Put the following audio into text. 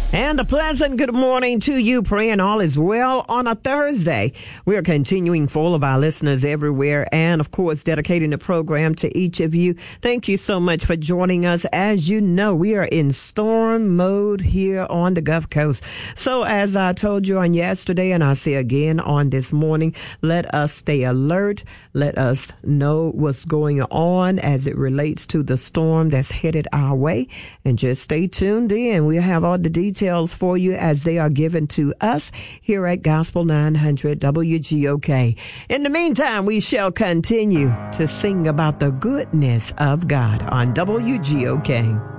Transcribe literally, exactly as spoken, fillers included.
And a pleasant good morning to you, praying all is well on a Thursday. We are continuing full of our listeners everywhere and, of course, dedicating the program to each of you. Thank you so much for joining us. As you know, we are in storm mode here on the Gulf Coast. So as I told you on yesterday, and I say again on this morning, let us stay alert. Let us know what's going on as it relates to the storm that's headed our way. And just stay tuned in. We'll have all the details for you as they are given to us here at Gospel nine hundred W G O K. In the meantime, we shall continue to sing about the goodness of God on W G O K.